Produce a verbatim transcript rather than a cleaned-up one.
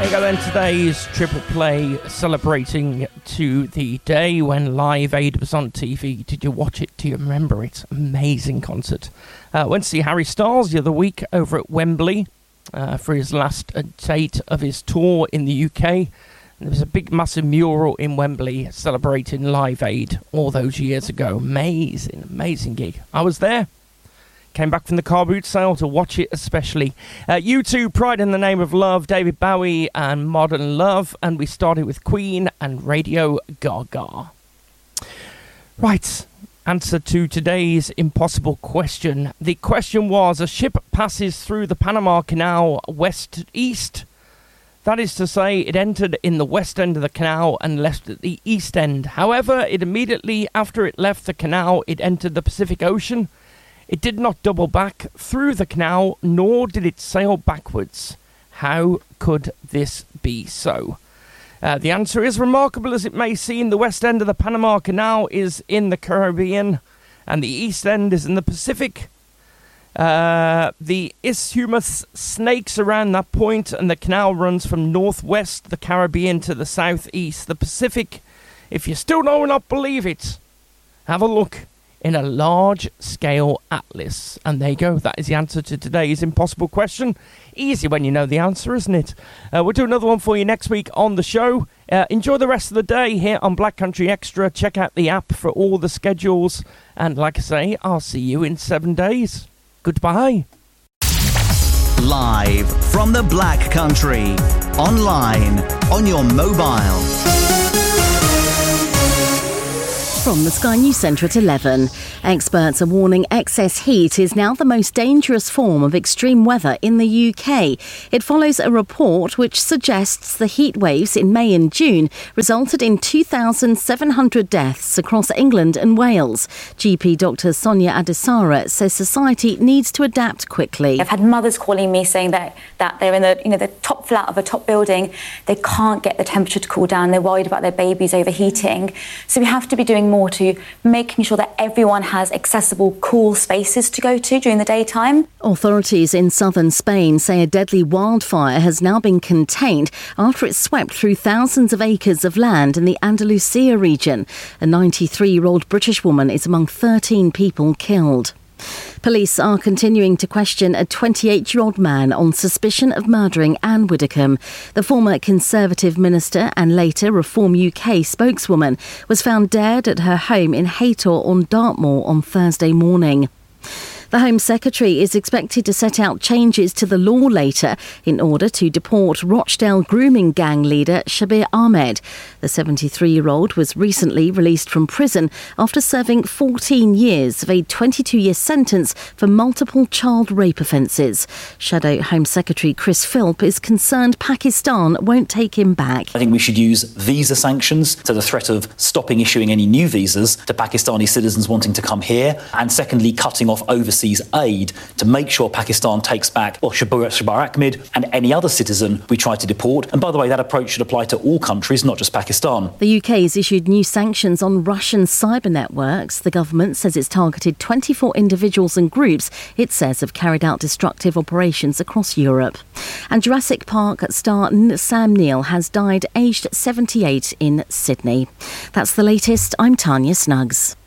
There you go then, today's Triple Play celebrating to the day when Live Aid was on T V. Did you watch it? Do you remember it? Amazing concert. Uh, went to see Harry Styles the other week over at Wembley uh, for his last date of his tour in the U K. And there was a big massive mural in Wembley celebrating Live Aid all those years ago. Amazing, amazing gig. I was there. Came back from the car boot sale to watch it especially. Uh, U two, Pride in the Name of Love, David Bowie and Modern Love. And we started with Queen and Radio Gaga. Right, answer to today's impossible question. The question was, a ship passes through the Panama Canal west-east. That is to say, it entered in the west end of the canal and left at the east end. However, it immediately after it left the canal, it entered the Pacific Ocean. It did not double back through the canal, nor did it sail backwards. How could this be so? Uh, the answer is, remarkable as it may seem, the west end of the Panama Canal is in the Caribbean, and the east end is in the Pacific. Uh, the isthmus snakes around that point, and the canal runs from northwest, the Caribbean, to the southeast, the Pacific. If you still do not believe it, have a look in a large-scale atlas. And there you go. That is the answer to today's impossible question. Easy when you know the answer, isn't it? Uh, we'll do another one for you next week on the show. Uh, enjoy the rest of the day here on Black Country Extra. Check out the app for all the schedules. And like I say, I'll see you in seven days. Goodbye. Live from the Black Country. Online. On your mobile. From the Sky News Centre at eleven, experts are warning excess heat is now the most dangerous form of extreme weather in the U K. It follows a report which suggests the heat waves in May and June resulted in two thousand seven hundred deaths across England and Wales. G P Doctor Sonia Adesara says society needs to adapt quickly. I've had mothers calling me saying that, that they're in the you know the top flat of a top building. They can't get the temperature to cool down. They're worried about their babies overheating. So we have to be doing more to making sure that everyone has accessible, cool spaces to go to during the daytime. Authorities in southern Spain say a deadly wildfire has now been contained after it swept through thousands of acres of land in the Andalusia region. A ninety-three-year-old British woman is among thirteen people killed. Police are continuing to question a twenty-eight-year-old man on suspicion of murdering Anne Widdecombe. The former Conservative minister and later Reform U K spokeswoman was found dead at her home in Haytor on Dartmoor on Thursday morning. The Home Secretary is expected to set out changes to the law later in order to deport Rochdale grooming gang leader Shabir Ahmed. The seventy-three-year-old was recently released from prison after serving fourteen years of a twenty-two-year sentence for multiple child rape offences. Shadow Home Secretary Chris Philp is concerned Pakistan won't take him back. I think we should use visa sanctions to the threat of stopping issuing any new visas to Pakistani citizens wanting to come here, and secondly, cutting off overseas aid to make sure Pakistan takes back well, Shabir, Shabir Ahmed and any other citizen we try to deport. And by the way, that approach should apply to all countries, not just Pakistan. The U K has issued new sanctions on Russian cyber networks. The government says it's targeted twenty-four individuals and groups it says have carried out destructive operations across Europe. And Jurassic Park star Sam Neill has died aged seventy-eight in Sydney. That's the latest. I'm Tanya Snuggs.